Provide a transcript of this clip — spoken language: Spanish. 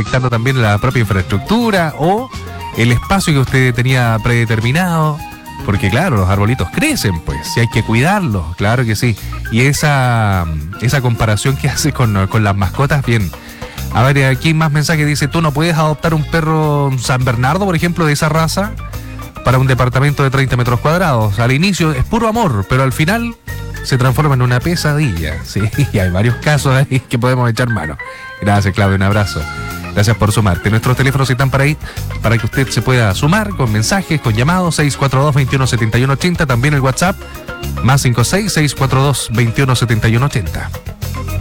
afectando también la propia infraestructura o el espacio que usted tenía predeterminado. Porque claro, los arbolitos crecen, pues, y hay que cuidarlos, claro que sí. Y esa comparación que hace con las mascotas, bien. A ver, aquí hay más mensajes, dice, tú no puedes adoptar un perro San Bernardo, por ejemplo, de esa raza, para un departamento de 30 metros cuadrados. Al inicio es puro amor, pero al final se transforma en una pesadilla, sí, y hay varios casos ahí que podemos echar mano. Gracias, Claudio, un abrazo. Gracias por sumarte. Nuestros teléfonos están para ahí, para que usted se pueda sumar con mensajes, con llamados, 642-217180, también el WhatsApp, +56 642-217180.